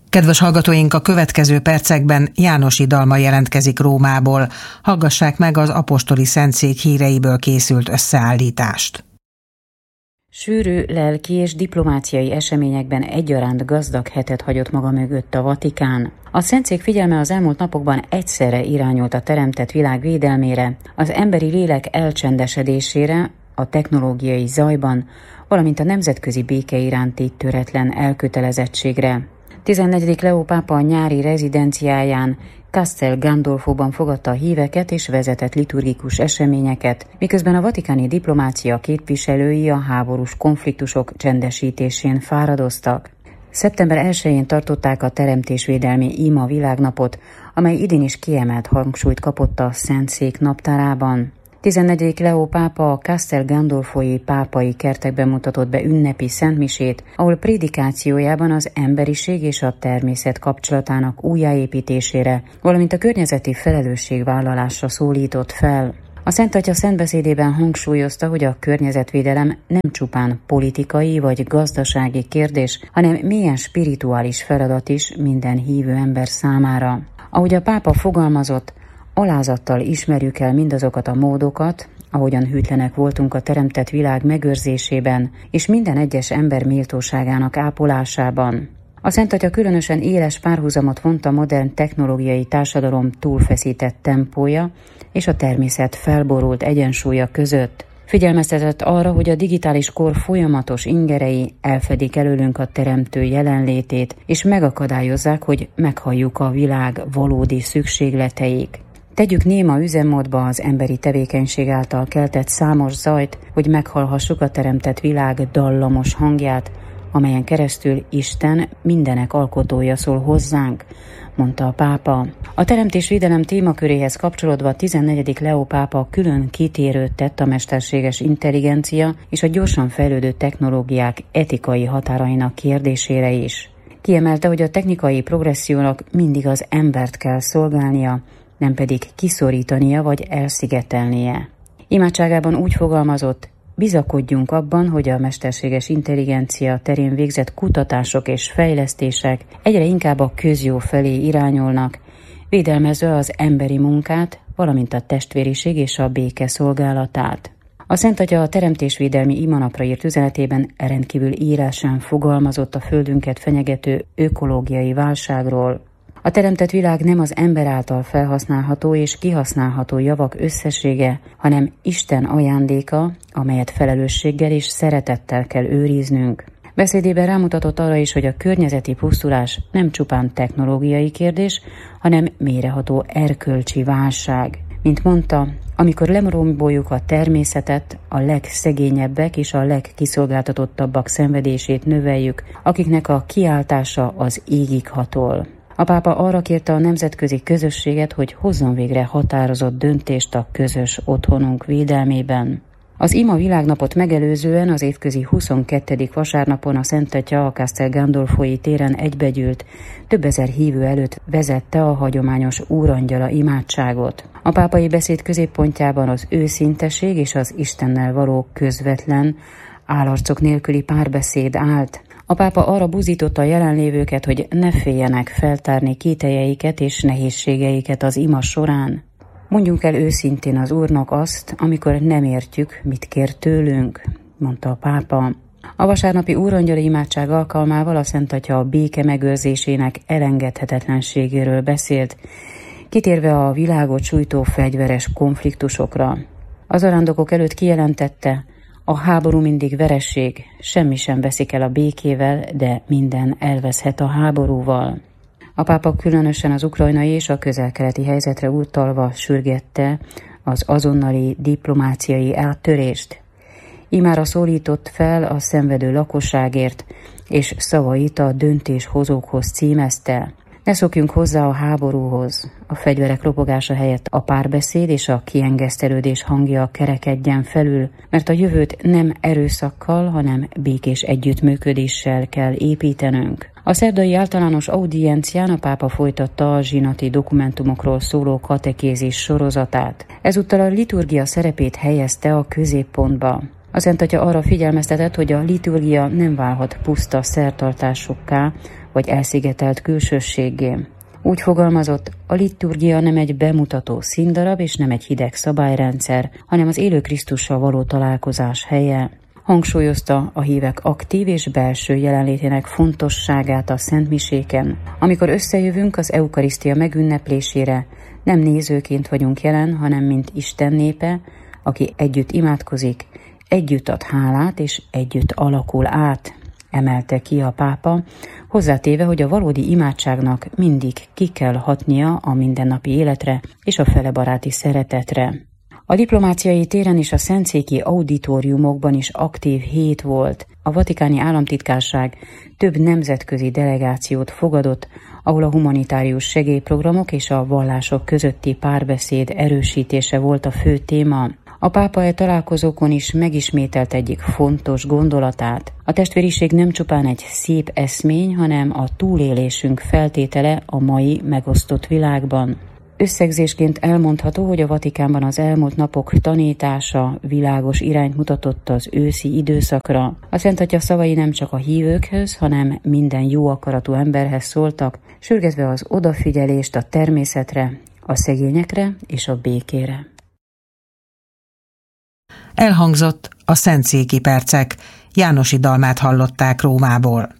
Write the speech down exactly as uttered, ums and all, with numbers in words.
Kedves hallgatóink, a következő percekben János Idalma jelentkezik Rómából. Hallgassák meg az apostoli szentszék híreiből készült összeállítást. Sűrű lelki és diplomáciai eseményekben egyaránt gazdag hetet hagyott maga mögött a Vatikán. A szentszék figyelme az elmúlt napokban egyszerre irányult a teremtett világ védelmére, az emberi lélek elcsendesedésére, a technológiai zajban, valamint a nemzetközi béke iránti töretlen elkötelezettségre. tizennegyedik Leó pápa a nyári rezidenciáján Castel Gandolfóban fogadta a híveket és vezetett liturgikus eseményeket, miközben a vatikáni diplomácia képviselői a háborús konfliktusok csendesítésén fáradoztak. szeptember elsején tartották a Teremtésvédelmi Ima világnapot, amely idén is kiemelt hangsúlyt kapott a Szentszék naptárában. tizennegyedik Leó pápa a Castel Gandolfói pápai kertekben mutatott be ünnepi szentmisét, ahol prédikációjában az emberiség és a természet kapcsolatának újjáépítésére, valamint a környezeti felelősségvállalásra szólított fel. A Szent Atya szentbeszédében hangsúlyozta, hogy a környezetvédelem nem csupán politikai vagy gazdasági kérdés, hanem mélyen spirituális feladat is minden hívő ember számára. Ahogy a pápa fogalmazott, alázattal ismerjük el mindazokat a módokat, ahogyan hűtlenek voltunk a teremtett világ megőrzésében és minden egyes ember méltóságának ápolásában. A Szent Atya különösen éles párhuzamot vont a modern technológiai társadalom túlfeszített tempója és a természet felborult egyensúlya között. Figyelmeztetett arra, hogy a digitális kor folyamatos ingerei elfedik előlünk a teremtő jelenlétét, és megakadályozzák, hogy meghalljuk a világ valódi szükségleteik. Tegyük néma üzemmódba az emberi tevékenység által keltett számos zajt, hogy meghallhassuk a teremtett világ dallamos hangját, amelyen keresztül Isten mindenek alkotója szól hozzánk, mondta a pápa. A teremtésvédelem témaköréhez kapcsolódva tizennegyedik Leó pápa külön kitérőt tett a mesterséges intelligencia és a gyorsan fejlődő technológiák etikai határainak kérdésére is. Kiemelte, hogy a technikai progressziónak mindig az embert kell szolgálnia, nem pedig kiszorítania vagy elszigetelnie. Imádságában úgy fogalmazott, bizakodjunk abban, hogy a mesterséges intelligencia terén végzett kutatások és fejlesztések egyre inkább a közjó felé irányulnak, védelmezve az emberi munkát, valamint a testvériség és a béke szolgálatát. A Szent Atya a Teremtésvédelmi imanapra írt üzenetében rendkívül írásán fogalmazott a földünket fenyegető ökológiai válságról. A teremtett világ nem az ember által felhasználható és kihasználható javak összessége, hanem Isten ajándéka, amelyet felelősséggel és szeretettel kell őriznünk. Beszédében rámutatott arra is, hogy a környezeti pusztulás nem csupán technológiai kérdés, hanem mélyreható erkölcsi válság. Mint mondta, amikor lemromboljuk a természetet, a legszegényebbek és a legkiszolgáltatottabbak szenvedését növeljük, akiknek a kiáltása az égig hatol. A pápa arra kérte a nemzetközi közösséget, hogy hozzon végre határozott döntést a közös otthonunk védelmében. Az Ima világnapot megelőzően az évközi huszonkettedik vasárnapon a Szent Atya a Castel Gandolfói téren egybegyűlt, több ezer hívő előtt vezette a hagyományos úrangyala imádságot. A pápai beszéd középpontjában az őszinteség és az Istennel való közvetlen, állarcok nélküli párbeszéd állt. A pápa arra buzdította a jelenlévőket, hogy ne féljenek feltárni kételjeiket és nehézségeiket az ima során. Mondjunk el őszintén az Úrnak azt, amikor nem értjük, mit kér tőlünk, mondta a pápa. A vasárnapi úrangyali imádság alkalmával a Szent Atya a béke megőrzésének elengedhetetlenségéről beszélt, kitérve a világot sújtó fegyveres konfliktusokra. Az arándokok előtt kijelentette, a háború mindig veresség, semmi sem veszik el a békével, de minden elveszhet a háborúval. A pápa különösen az ukrajnai és a közel-keleti helyzetre utalva sürgette az azonnali diplomáciai áttörést. Imára szólított fel a szenvedő lakosságért, és szavait a döntéshozókhoz címezte. Ne szokjunk hozzá a háborúhoz, a fegyverek robogása helyett a párbeszéd és a kiengesztelődés hangja kerekedjen felül, mert a jövőt nem erőszakkal, hanem békés együttműködéssel kell építenünk. A szerdai általános audiencián a pápa folytatta a zsinati dokumentumokról szóló katekézis sorozatát. Ezúttal a liturgia szerepét helyezte a középpontba. A Szent Atya arra figyelmeztetett, hogy a liturgia nem válhat puszta szertartásokká, vagy elszigetelt külsőséggé. Úgy fogalmazott, a liturgia nem egy bemutató színdarab és nem egy hideg szabályrendszer, hanem az élő Krisztussal való találkozás helye. Hangsúlyozta a hívek aktív és belső jelenlétének fontosságát a szentmiséken. Amikor összejövünk az eukarisztia megünneplésére, nem nézőként vagyunk jelen, hanem mint Isten népe, aki együtt imádkozik, együtt ad hálát és együtt alakul át, emelte ki a pápa, hozzátéve, hogy a valódi imádságnak mindig ki kell hatnia a mindennapi életre és a felebaráti szeretetre. A diplomáciai téren és a szentszéki auditoriumokban is aktív hét volt. A vatikáni államtitkárság több nemzetközi delegációt fogadott, ahol a humanitárius segélyprogramok és a vallások közötti párbeszéd erősítése volt a fő téma. A pápa e találkozókon is megismételt egyik fontos gondolatát. A testvériség nem csupán egy szép eszmény, hanem a túlélésünk feltétele a mai megosztott világban. Összegzésként elmondható, hogy a Vatikánban az elmúlt napok tanítása világos irányt mutatott az őszi időszakra. A Szent Atya szavai nem csak a hívőkhöz, hanem minden jó akaratú emberhez szóltak, sürgetve az odafigyelést a természetre, a szegényekre és a békére. Elhangzott a szentszéki percek, Jánosi Dalmát hallották Rómából.